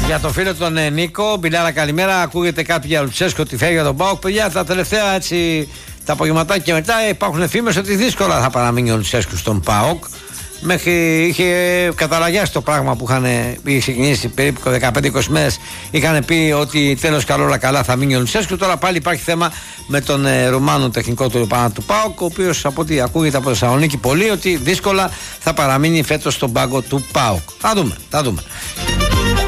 Για το φίλο τον Νίκο, Μπιλάρα, καλημέρα. Ακούγεται κάτι για Λουτσέσκο ότι φεύγει για τον ΠΑΟΚ. Παιδιά, τα τελευταία έτσι, τα απογευματάκια και μετά υπάρχουν φήμες ότι δύσκολα θα παραμείνει ο Λουτσέσκο στον ΠΑΟΚ. Μέχρι είχε καταλαγιάσει το πράγμα που είχε ξεκινήσει περίπου 15-20 μέρες. Είχαν πει ότι τέλος καλό όλα καλά θα μείνει ο Λουτσέσκου. Τώρα πάλι υπάρχει θέμα με τον Ρουμάνο τεχνικό του ΠΑΟΚ, ο οποίος από ό,τι ακούγεται από Θεσσαλονίκη πολύ ότι δύσκολα θα παραμείνει φέτος στον πάγκο του ΠΑΟΚ. Θα δούμε.